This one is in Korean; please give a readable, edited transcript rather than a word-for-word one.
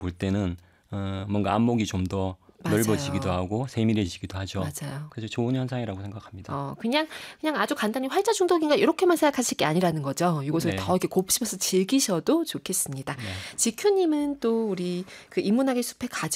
볼 때는 뭔가 안목이 좀 더 넓어지기도 맞아요. 하고 세밀해지기도 하죠. 맞아요. 그래서 좋은 현상이라고 생각합니다. 그냥 아주 간단히 활자 중독인가 요렇게만 생각하실 게 아니라는 거죠. 이것을 더 네. 이렇게 곱씹어서 즐기셔도 좋겠습니다. 네. 지큐님은 또 우리 그 인문학의 숲에 가족